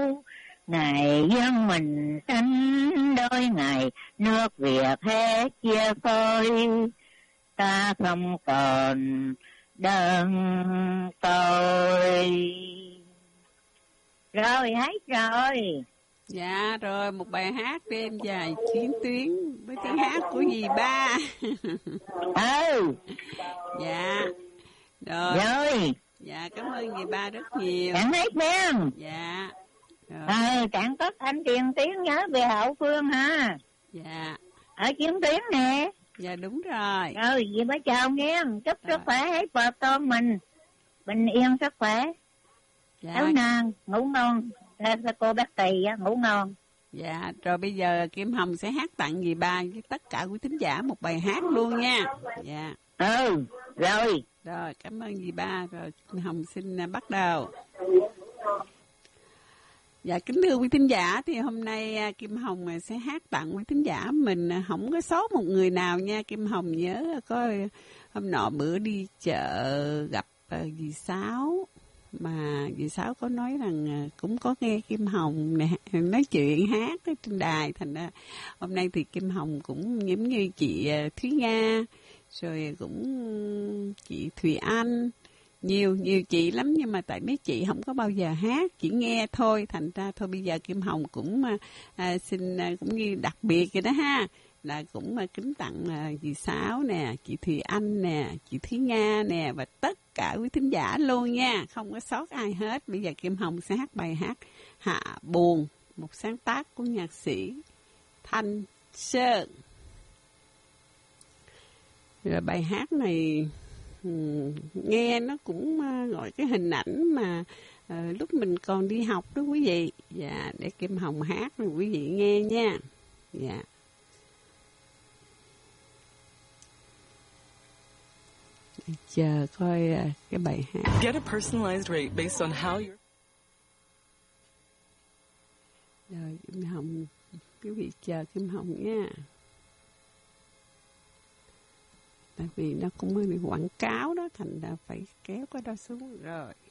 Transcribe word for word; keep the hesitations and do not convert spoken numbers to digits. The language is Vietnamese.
đâu. Ngày dân mình sanh đôi ngày, nước Việt hết chia phôi. Ta không còn đơn tôi. Rồi, hết rồi. Dạ, rồi một bài hát đêm dài chiến tuyến với tiếng hát của dì Ba. Ừ. Dạ. Rồi. Rồi. Dạ, cảm ơn dì Ba rất nhiều. Chẳng hết biết. Dạ. Rồi. Ừ, chẳng có anh Tiền Tiến nhớ về hậu phương ha. Dạ. Ở chiến tuyến nè. Dạ, đúng rồi. Rồi, dì Ba chào nghe. Chúc rồi. sức khỏe hết vợ con mình. Bình yên sức khỏe. Dạ. Áo nang, ngủ ngon. Cô bác Tì á, ngủ ngon. Dạ, rồi bây giờ Kim Hồng sẽ hát tặng dì Ba với tất cả quý thính giả một bài hát luôn nha. Dạ. Ừ, rồi. Rồi, cảm ơn dì Ba. Rồi, Kim Hồng xin bắt đầu. Dạ, kính thưa quý thính giả, thì hôm nay Kim Hồng sẽ hát tặng quý thính giả mình không có sót một người nào nha. Kim Hồng nhớ có hôm nọ bữa đi chợ gặp dì Sáu, mà dì Sáu có nói rằng cũng có nghe Kim Hồng nè nói chuyện hát ở trên đài, thành ra hôm nay thì Kim Hồng cũng giống như chị Thúy Nga, rồi cũng chị Thùy Anh, nhiều nhiều chị lắm, nhưng mà tại mấy chị không có bao giờ hát, chỉ nghe thôi, thành ra thôi bây giờ Kim Hồng cũng à, xin à, cũng như đặc biệt vậy đó ha, là cũng à, kính tặng à, dì Sáu nè, chị Thùy Anh nè, chị Thúy Nga nè, và tất cả quý thính giả luôn nha, không có sót ai hết. Bây giờ Kim Hồng sẽ hát bài hát Hạ Buồn, một sáng tác của nhạc sĩ Thanh Sơn. Rồi bài hát này um, nghe nó cũng uh, gọi cái hình ảnh mà uh, lúc mình còn đi học đó quý vị. Dạ, để Kim Hồng hát rồi quý vị nghe nha. Dạ. Chờ coi uh, cái bài hát. Get a personalized rate based on how you're... Rồi Kim Hồng, quý vị chờ Kim Hồng nha. Tại vì nó cũng hơi bị quảng cáo đó, thành ra phải kéo cái đó xuống rồi.